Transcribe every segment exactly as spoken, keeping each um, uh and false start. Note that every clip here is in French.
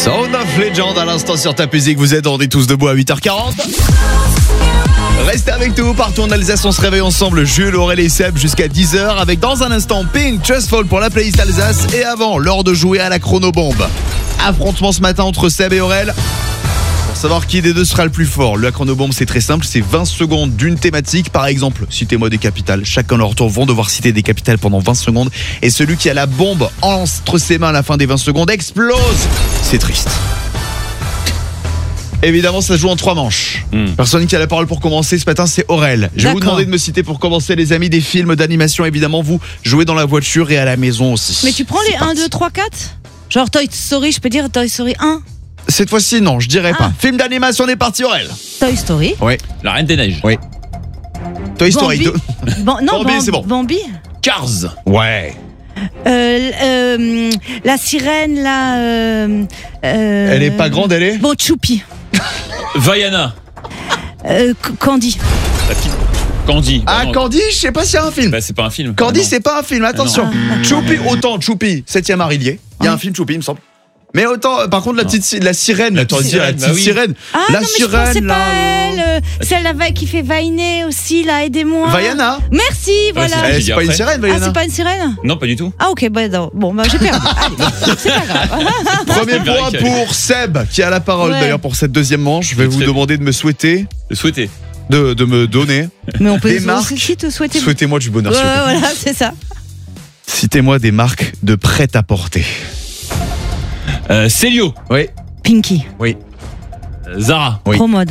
Sound of Legend à l'instant sur ta musique. Vous êtes, on est tous debout à huit heures quarante. Restez avec nous, partout en Alsace, on se réveille ensemble, Jules, Aurélie et Seb jusqu'à dix heures avec dans un instant Pink, Just Fall pour la playlist Alsace et avant, l'heure de jouer à la chronobombe. Affrontement ce matin entre Seb et Aurel. Pour savoir qui des deux sera le plus fort, la chronobombe c'est très simple, c'est vingt secondes d'une thématique. Par exemple, citez-moi des capitales. Chacun leur tour vont devoir citer des capitales pendant vingt secondes. Et celui qui a la bombe entre ses mains à la fin des vingt secondes explose. C'est triste. Évidemment, ça se joue en trois manches. Mm. Personne qui a la parole pour commencer ce matin, c'est Aurel. Je vais vous demander de me citer pour commencer, les amis, des films d'animation. Évidemment, vous jouez dans la voiture et à la maison aussi. Mais tu prends les un, deux, trois, quatre Genre Toy Story, je peux dire Toy Story un. Cette fois-ci, non, je dirais ah. pas. Film d'animation, on est parti, Aurel. Toy Story. Oui. La Reine des Neiges. Oui. Toy Story deux. Bon, non, Bambi, Bam- c'est bon. Bambi. Cars. Ouais. Euh, euh, la sirène, là. Euh, euh, elle est pas grande, elle est. Bon, Choupi. Vaiana. Euh, Candy. La petite Candy. Ah, bah Candy, je sais pas s'il y a un film. Bah, c'est pas un film. Candy, ah, c'est pas un film, attention. Ah, Choupi, autant Choupi, septième art, il y est. Il y a un film Choupi, il me semble. Mais autant, par contre, la petite, la sirène, la, petite, sirène, la petite bah oui. sirène. Ah, la non, mais sirène, je pensais là. pas elle. Euh, celle là qui fait Vainé aussi, là, aidez-moi. Vaiana. Merci, voilà. Ah, c'est, c'est pas une sirène, Vaiana. Ah, c'est pas une sirène. Non, pas du tout. Ah, ok, bah, non. Bon, bah, j'ai perdu. Allez, c'est pas grave. Premier point pour Seb, qui a la parole ouais. d'ailleurs pour cette deuxième manche. Je vais vous demander de me souhaiter. De souhaiter. De, de me donner. Mais on peut des marques. aussi te souhaiter. Souhaitez-moi du bonheur. Ouais, voilà, c'est ça. Citez-moi des marques de prêt-à-porter. Euh, Célio. Oui. Pinky. Oui. Euh, Zara. Oui. Promode.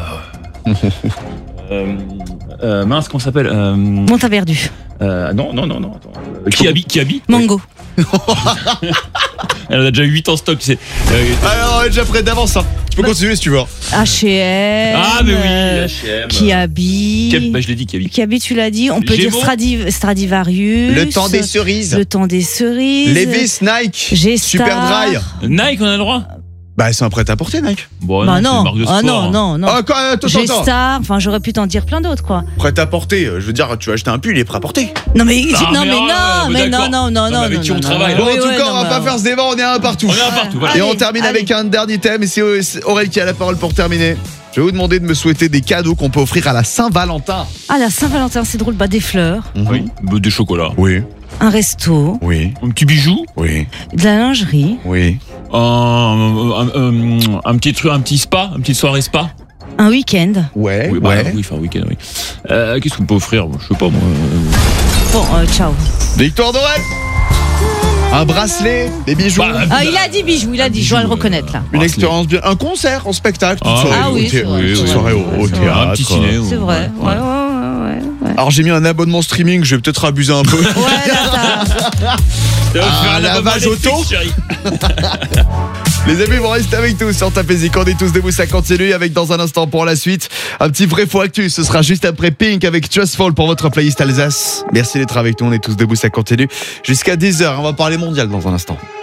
euh, euh, mince, comment ça s'appelle euh, Montaverdu. Euh, non, non, non, non. Attends. Euh, Kiabi, Kiabi. Mango. Oui. Elle en a déjà huit en stock, tu sais. Euh, Alors, elle est déjà prête d'avance. Hein. Tu peux bah, continuer si tu veux. H et M. Ah, mais oui, H et M. Kiabi. Kiabi, bah, je l'ai dit, Kiabi. Kiabi, tu l'as dit. On peut Gémeaux. dire Stradiv- Stradivarius. Le temps des cerises. Le temps des cerises. Levi's, Nike. G-Star. Superdry. Nike, on a le droit. Bah, c'est un prêt-à-porter, Nike. Bon, bah non, non, c'est une marque de ah sport. non, non, non. Ah, quoi, attends, G-Star, enfin, j'aurais pu t'en dire plein d'autres, quoi. Prêt-à-porter, je veux dire, tu vas acheter un pull, il est prêt à porter. Non, mais, Ah, non, mais mais ah, non, mais mais non, d'accord. non, non, Non, non. mais avec non, qui on non, travaille, non. Bon, en Oui, tout ouais, cas, non, on va mais pas alors. faire ce débat, on est à un partout. On est un partout, voilà. Et on Allez, termine allez. avec un dernier thème, et c'est Aurel qui a la parole pour terminer. Je vais vous demander de me souhaiter des cadeaux qu'on peut offrir à la Saint-Valentin. Ah, la Saint-Valentin, c'est drôle, bah, des fleurs, Oui, mmh. Des chocolats. Oui, un resto, oui, Un petit bijou. oui, de la lingerie, oui. Un, un, un, un petit truc, un petit spa, une petite soirée spa. un week-end. Ouais, Oui, bah, ouais. oui, enfin, un week-end, oui. Euh, qu'est-ce qu'on peut offrir? Je sais pas, moi. Bon, euh, ciao. Victoire d'Aurel. Un bracelet, des bijoux. Bah, Ah, il a dit bijoux, il a dit, je dois le reconnaître, là. Une expérience bien. Un concert en spectacle. Ah, soirée ah oui, au c'est thé- vrai, oui, c'est une vrai. soirée au, au C'est théâtre. Un petit ciné. C'est ou- vrai, ouais, ouais. ouais, ouais, ouais, ouais. Alors j'ai mis un abonnement streaming, je vais peut-être abuser un peu. Ouais, là, t'as- Tu vas faire Un un abonnement lavage Netflix, auto. chérie. Les amis vont rester avec nous sur Ta Musique. On est tous debout, ça continue avec dans un instant pour la suite un petit vrai faux actu. Ce sera juste après Pink avec Just Fall pour votre playlist Alsace. Merci d'être avec nous, on est tous debout, ça continue jusqu'à dix heures. On va parler mondial dans un instant.